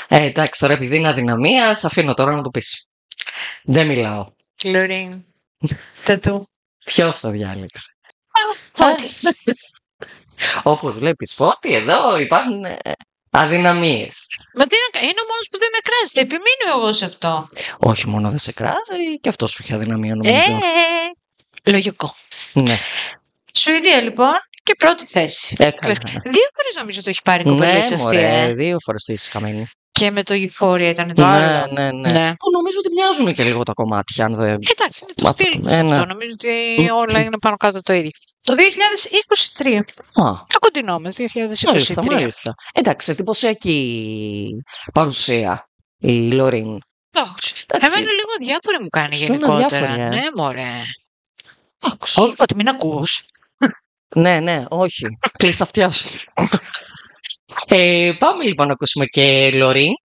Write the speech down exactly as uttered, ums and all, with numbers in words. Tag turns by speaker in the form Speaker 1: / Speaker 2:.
Speaker 1: Ε, εντάξει, τώρα επειδή είναι αδυναμία, σ' αφήνω τώρα να το πεις. Δεν μιλάω.
Speaker 2: Λωρίν. Τατού.
Speaker 1: Ποιος το διάλεξε?
Speaker 2: Φώτης.
Speaker 1: Όπως βλέπεις, Φώτη, εδώ υπάρχουν ε, αδυναμίες.
Speaker 2: Μα τι να κάνω, είναι ο μόνος που δεν με κράζει. Θα επιμείνω εγώ σε αυτό.
Speaker 1: Όχι μόνο δεν σε κράζει, και αυτό σου είχε αδυναμία,
Speaker 2: Ε,
Speaker 1: νομίζω.
Speaker 2: λογικό.
Speaker 1: Ναι.
Speaker 2: Σουηδία λοιπόν και πρώτη θέση.
Speaker 1: Ε, καλά.
Speaker 2: Κλασικά. Δύο φορές νομίζω το έχει πάρει η κοπελίτσα
Speaker 1: Ναι,
Speaker 2: αυτή.
Speaker 1: μωρέ,
Speaker 2: Ε.
Speaker 1: δύο φορές το είσαι χαμένη.
Speaker 2: Και με το Euphoria ήταν το
Speaker 1: Ναι,
Speaker 2: άλλο.
Speaker 1: ναι, ναι.
Speaker 2: Ναι.
Speaker 1: Που νομίζω ότι μοιάζουν και λίγο τα κομμάτια. Αν δεν...
Speaker 2: Εντάξει, είναι το
Speaker 1: Μάθω
Speaker 2: στυλ
Speaker 1: το-
Speaker 2: της
Speaker 1: ε,
Speaker 2: αυτό.
Speaker 1: ναι.
Speaker 2: Νομίζω ότι όλα είναι πάνω κάτω το ίδιο. Το δύο χιλιάδες είκοσι τρία.
Speaker 1: Α,
Speaker 2: Το κοντινό μας, δύο χιλιάδες είκοσι
Speaker 1: μάλιστα,
Speaker 2: τρία.
Speaker 1: μάλιστα. Εντάξει, εντυπωσιακή παρουσία η Λωρίν.
Speaker 2: Εντάξει.
Speaker 1: Εντάξει.
Speaker 2: Εμένα λίγο διάφορη μου κάνει
Speaker 1: Σου είναι
Speaker 2: γενικότερα.
Speaker 1: αδιάφορη, ε.
Speaker 2: Ναι, μωρέ.
Speaker 1: Άκουσα.
Speaker 2: Όχι, ότι μην ακούς.
Speaker 1: Ναι, ναι, όχι. Κλείς τα αυτιά σου. Ε, πάμε λοιπόν να ακούσουμε και Λωρίν